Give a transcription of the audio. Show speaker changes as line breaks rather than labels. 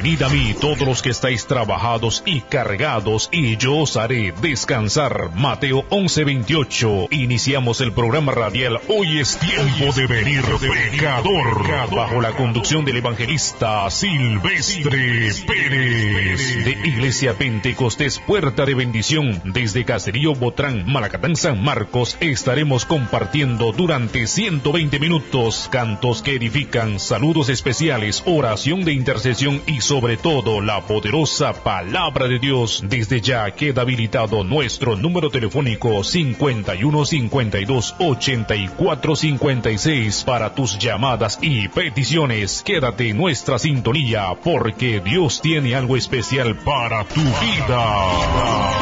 venid a mí todos los que estáis trabajados y cargados, y yo os haré descansar. Mateo 11:28. Iniciamos el programa radial Hoy es tiempo de venir, pecador, bajo la conducción del evangelista Silvestre Pérez, de Iglesia Pentecostés Puerta de Bendición, desde Caserío Botrán, Malacatán, San Marcos. Estaremos compartiendo durante 120 minutos cantos que edifican, saludos especiales, oración de intercesión y sobre todo la poderosa palabra de Dios. Desde ya queda habilitado nuestro número telefónico 51 52 84 56 para tus llamadas y peticiones. Quédate en nuestra sintonía porque Dios tiene algo especial para tu vida.